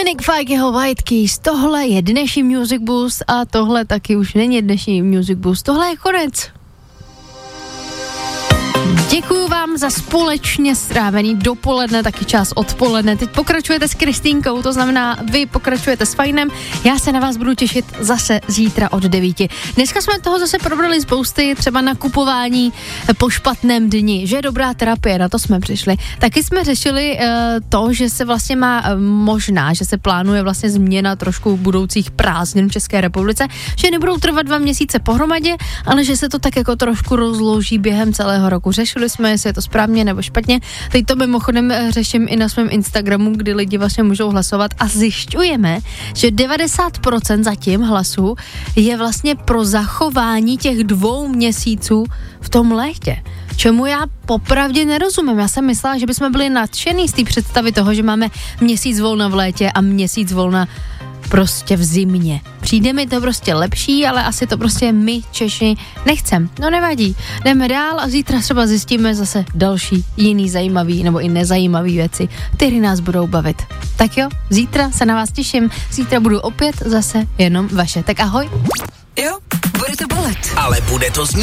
Dominic Fike, jeho White Keys, tohle je dnešní Music Boost a tohle taky už není dnešní Music Boost, tohle je konec. Děkuju vám za společně strávený dopoledne, taky čas odpoledne. Teď pokračujete s Kristýnkou, to znamená, vy pokračujete s Fajnem. Já se na vás budu těšit zase zítra od 9. Dneska jsme toho zase probrali spousty, třeba nakupování po špatném dni, že je dobrá terapie, na to jsme přišli. Taky jsme řešili to, že se vlastně možná, že se plánuje vlastně změna trošku budoucích prázdnin v České republice, že nebudou trvat 2 měsíce pohromadě, ale že se to tak jako trošku rozloží během celého roku. Řešili jsme, jestli je to správně nebo špatně. Teď to mimochodem řeším i na svém Instagramu, kdy lidi vlastně můžou hlasovat a zjišťujeme, že 90% zatím hlasů je vlastně pro zachování těch 2 měsíců v tom létě. Čemu já popravdě nerozumím. Já jsem myslela, že bychom byli nadšený z té představy toho, že máme měsíc volna v létě a měsíc volna prostě v zimě. Přijde mi to prostě lepší, ale asi to prostě my Češi nechcem. No nevadí. Jdeme dál a zítra třeba zjistíme zase další jiný zajímavý nebo i nezajímavý věci, které nás budou bavit. Tak jo, zítra se na vás těším. Zítra budu opět zase jenom vaše. Tak ahoj. Jo, bude to bolet. Ale bude to znít.